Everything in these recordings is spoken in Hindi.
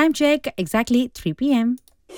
Time check exactly 3 p.m.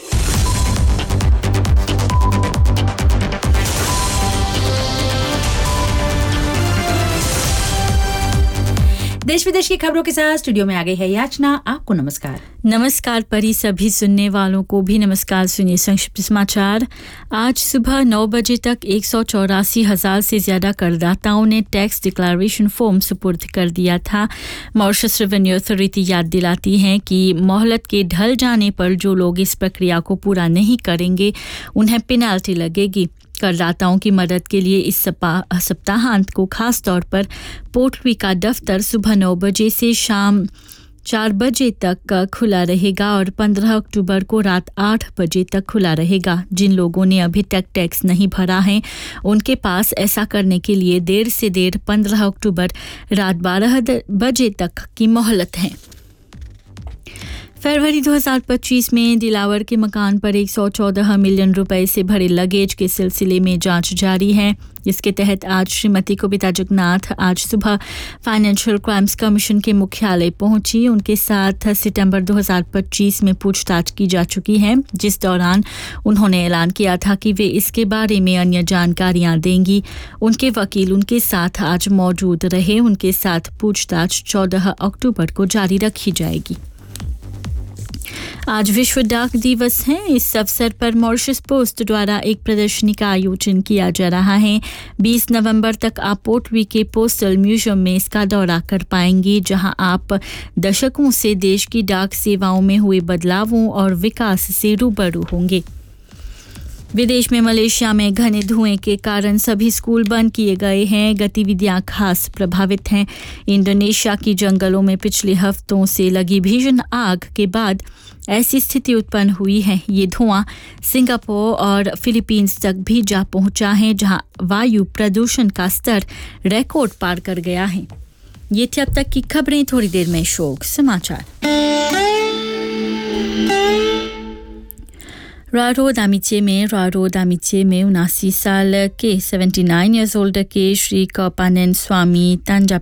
देश विदेश की खबरों के साथ स्टूडियो में आ गई है याचना। आपको नमस्कार। नमस्कार परी, सभी सुनने वालों को भी नमस्कार। सुनिए संक्षिप्त समाचार। आज सुबह 9 बजे तक 184,000 से ज़्यादा करदाताओं ने टैक्स डिक्लेरेशन फॉर्म सुपुर्द कर दिया था। मॉरिशस रेवेन्यू अथॉरिटी याद दिलाती हैं कि मोहलत के ढल जाने पर जो लोग इस प्रक्रिया को पूरा नहीं करेंगे उन्हें पेनल्टी लगेगी। करदाताओं की मदद के लिए इस सप्ताहांत को खास तौर पर पोर्टवी का दफ्तर सुबह 9 बजे से शाम 4 बजे तक खुला रहेगा और 15 अक्टूबर को रात 8 बजे तक खुला रहेगा। जिन लोगों ने अभी तक टैक्स नहीं भरा है उनके पास ऐसा करने के लिए देर से देर 15 अक्टूबर रात 12 बजे तक की मोहलत है। फरवरी 2025 में दिलावर के मकान पर 114 मिलियन रुपए से भरे लगेज के सिलसिले में जांच जारी है। इसके तहत आज श्रीमती कविता जगन्नाथ आज सुबह फाइनेंशियल क्राइम्स कमीशन के मुख्यालय पहुंची। उनके साथ सितंबर 2025 में पूछताछ की जा चुकी है, जिस दौरान उन्होंने ऐलान किया था कि वे इसके बारे में अन्य जानकारियां देंगी। उनके वकील उनके साथ आज मौजूद रहे। उनके साथ पूछताछ 14 अक्टूबर को जारी रखी जाएगी। आज विश्व डाक दिवस है। इस अवसर पर मॉरिशस पोस्ट द्वारा एक प्रदर्शनी का आयोजन किया जा रहा है। 20 नवंबर तक आप पोर्टवी के पोस्टल म्यूजियम में इसका दौरा कर पाएंगे, जहां आप दशकों से देश की डाक सेवाओं में हुए बदलावों और विकास से रूबरू होंगे। विदेश में मलेशिया में घने धुएं के कारण सभी स्कूल बंद किए गए हैं। गतिविधियां खास प्रभावित हैं। इंडोनेशिया की जंगलों में पिछले हफ्तों से लगी भीषण आग के बाद ऐसी स्थिति उत्पन्न हुई है। ये धुआं सिंगापुर और फिलीपींस तक भी जा पहुंचा है, जहां वायु प्रदूषण का स्तर रिकॉर्ड पार कर गया है। ये थी अब तक की खबरें। थोड़ी देर में शोक समाचार। रारो दामिचे में 79 साल के 79 ईयर्स ओल्ड के श्री कौपानेन स्वामी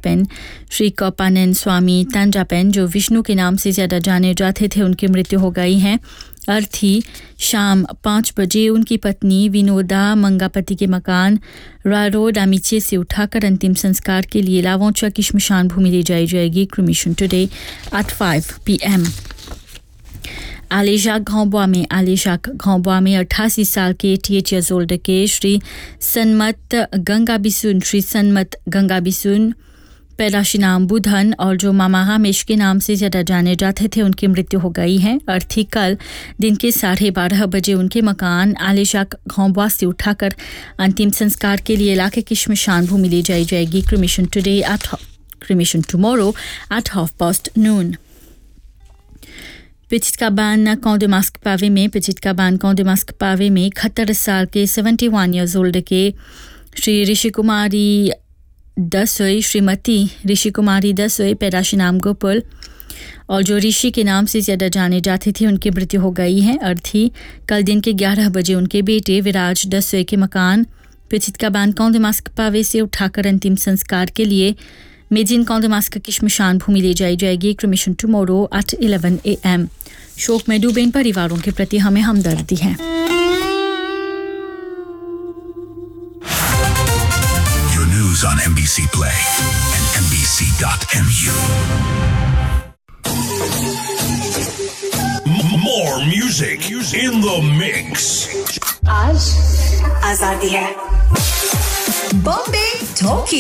तांजापेन जो विष्णु के नाम से ज़्यादा जाने जाते थे, उनकी मृत्यु हो गई है। अर्थी शाम 5 बजे उनकी पत्नी विनोदा मंगापति के मकान रारो दामिचे से उठाकर अंतिम संस्कार के लिए लावोंचा की श्मशान भूमि ले जाई जाएगी। Cremation today at 5 p.m. आलेशाक घोंबुआ में 88 साल के 88 ईयर्स ओल्ड के श्री सन्मत गंगा बिसुन पैदाशिनाम बुधन और जो मामा हामिश के नाम से ज़्यादा जाने जाते थे, उनकी मृत्यु हो गई है। अर्थी कल दिन के 12:30 बजे उनके मकान आलेशाक घोंबुआ से उठाकर अंतिम संस्कार के लिए इलाके की श्मशान भूमि ले जाई जाएगी। क्रिमेशन टुमारो एट 12:30 पिचिटकाबान कौंडेमास्क पावे में 71 साल के 71 ईयर्स ओल्ड के श्रीमती ऋषि कुमारी दसोई पैदाशिनाम गोपाल और जो ऋषि के नाम से ज़्यादा जाने जाते थे, उनकी मृत्यु हो गई है। अर्थी कल दिन के 11 बजे उनके बेटे विराज दसोई के मकान पिचिटकाबान कौंडेमास्क पावे से उठाकर अंतिम संस्कार के लिए मेजिन कौंडेमास्क की श्मशान भूमि ले जाई जाएगी। Cremation tomorrow at 11 a.m. शोक में डूबे इन परिवारों के प्रति हमें हमदर्दी है। Your news on NBC Play and NBC.mu. More music in the mix. आज आजादी है। बॉम्बे टॉकी